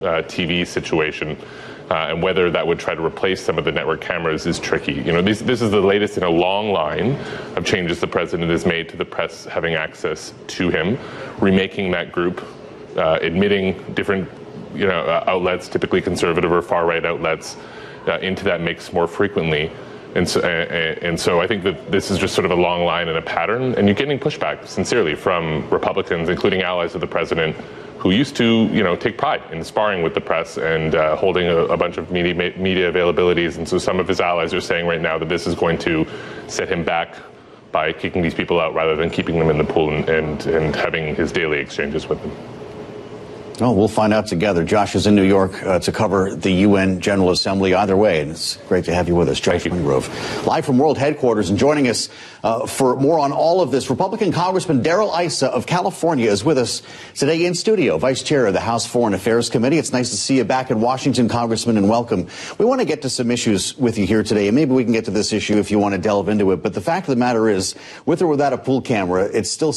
TV situation. And whether that would try to replace some of the network cameras is tricky. You know, this is the latest in a long line of changes the president has made to the press having access to him, remaking that group, admitting different outlets, typically conservative or far-right outlets, into that mix more frequently. And so I think that this is just sort of a long line and a pattern, and you're getting pushback, sincerely, from Republicans, including allies of the president, who used to, take pride in sparring with the press and holding a bunch of media availabilities. And so some of his allies are saying right now that this is going to set him back by kicking these people out rather than keeping them in the pool and having his daily exchanges with them. Well, we'll find out together. Josh is in New York to cover the UN General Assembly. Either way, and it's great to have you with us, Josh Wingrove, live from World Headquarters. And joining us for more on all of this, Republican Congressman Darrell Issa of California is with us today in studio, Vice Chair of the House Foreign Affairs Committee. It's nice to see you back in Washington, Congressman, and welcome. We want to get to some issues with you here today, and maybe we can get to this issue if you want to delve into it. But the fact of the matter is, with or without a pool camera, it's still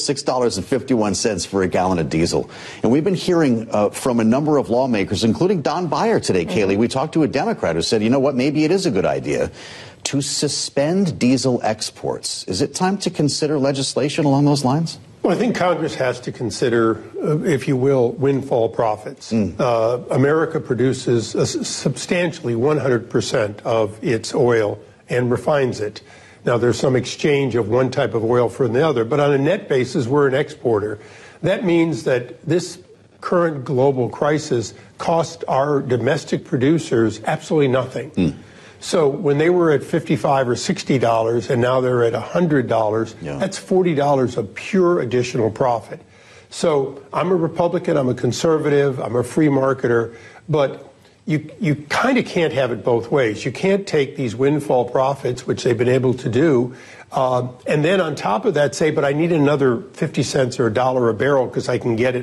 $6.51 for a gallon of diesel. And we've been hearing from a number of lawmakers, including Don Beyer today, Kayleigh. We talked to a Democrat who said, you know what, maybe it is a good idea to suspend diesel exports. Is it time to consider legislation along those lines? Well, I think Congress has to consider, if you will, windfall profits. America produces substantially 100% of its oil and refines it. Now, there's some exchange of one type of oil for the other, but on a net basis, we're an exporter. That means that this current global crisis cost our domestic producers absolutely nothing. So when they were at $55 or $60 and now they're at $100, that's $40 of pure additional profit. So I'm a Republican, I'm a conservative, I'm a free marketer, but you kind of can't have it both ways. You can't take these windfall profits, which they've been able to do, and then on top of that say, but I need another 50 cents or $1 a barrel because I can get it